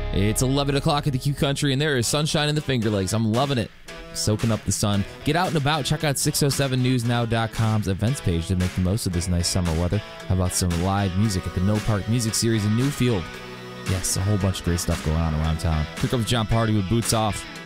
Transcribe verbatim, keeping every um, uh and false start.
It's eleven o'clock at the Q Country, and there is sunshine in the Finger Lakes. I'm loving it. Soaking up the sun. Get out and about. Check out six oh seven news now dot com's events page to make the most of this nice summer weather. How about some live music at the Mill Park Music Series in Newfield? Yes, a whole bunch of great stuff going on around town. Here comes John Party with Boots Off.